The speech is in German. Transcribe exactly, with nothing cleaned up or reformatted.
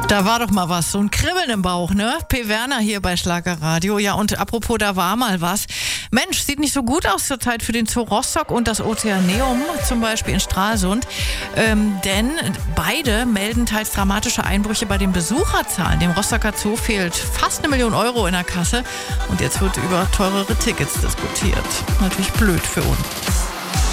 Da war doch mal was, so ein Kribbeln im Bauch, ne? P. Werner hier bei Schlagerradio. Ja, und apropos, da war mal was. Mensch, sieht nicht so gut aus zur Zeit für den Zoo Rostock und das Ozeaneum, zum Beispiel in Stralsund. Ähm, denn beide melden teils dramatische Einbrüche bei den Besucherzahlen. Dem Rostocker Zoo fehlt fast eine Million Euro in der Kasse. Und jetzt wird über teurere Tickets diskutiert. Natürlich blöd für uns.